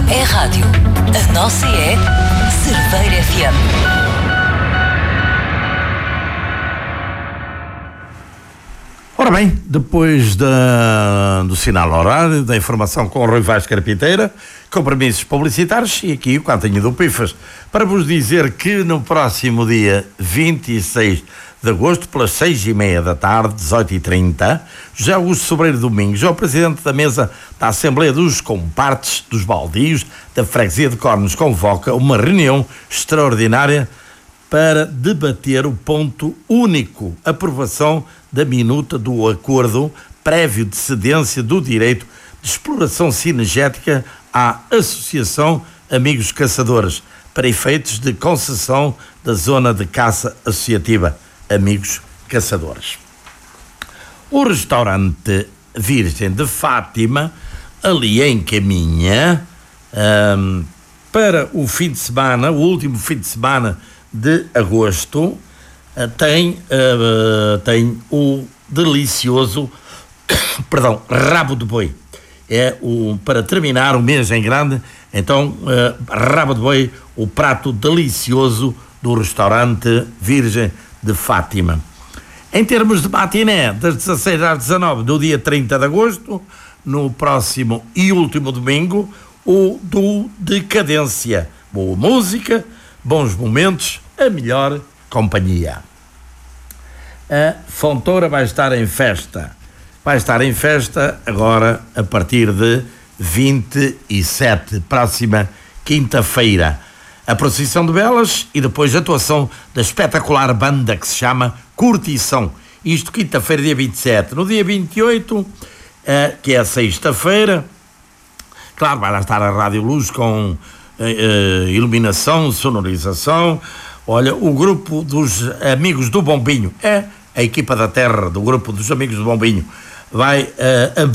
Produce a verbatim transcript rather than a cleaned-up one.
é rádio. A nossa é Cerveira F M. Ora bem, depois da, do sinal horário, da informação com o Rui Vaz Carpinteira, compromissos publicitários, e aqui o Cantinho do Pifas, para vos dizer que no próximo dia vinte e seis de agosto, pelas seis e meia da tarde, dezoito e trinta, José Augusto Sobreiro Domingos, é o presidente da mesa da Assembleia dos Compartes dos Baldios da Freguesia de Cornos, convoca uma reunião extraordinária para debater o ponto único, aprovação da minuta do acordo prévio de cedência do direito de exploração cinegética à Associação Amigos Caçadores, para efeitos de concessão da zona de caça associativa Amigos Caçadores. O restaurante Virgem de Fátima, ali em Caminha, um, para o fim de semana, o último fim de semana de agosto, uh, tem, uh, tem o delicioso perdão, rabo de boi. É o, para terminar o mês em grande, então, uh, rabo de boi, o prato delicioso do restaurante Virgem de Fátima. Em termos de matiné, das dezasseis às dezanove do dia trinta de agosto, no próximo e último domingo, o do Decadência. Boa música, bons momentos, a melhor companhia. A Fontoura vai estar em festa. Vai estar em festa agora a partir de vinte e sete, próxima quinta-feira. A procissão de velas e depois a atuação da espetacular banda que se chama Curtição. Isto quinta-feira, dia vinte e sete. No dia vinte e oito, eh, que é a sexta-feira, claro, vai lá estar a Rádio Luz com eh, iluminação, sonorização. Olha, o grupo dos Amigos do Bombinho, é a equipa da terra do grupo dos Amigos do Bombinho, vai uh,